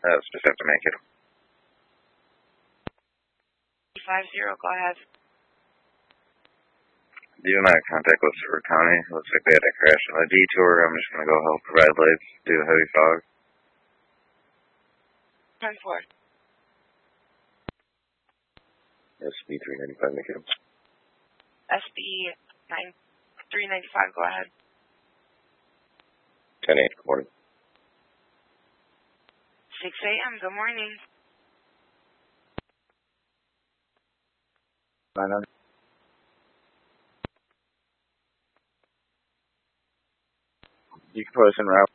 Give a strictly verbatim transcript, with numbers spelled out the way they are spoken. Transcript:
That's just have to make it. Five zero, go ahead. Do you have contact with Fort County? Looks like they had a crash on the detour. I'm just going to go help provide lights due to heavy fog. ten four. S B three ninety-five, make it. S B three ninety-five, go ahead. ten eight, good morning. six A M, good morning. nine hundred. You can put us in route.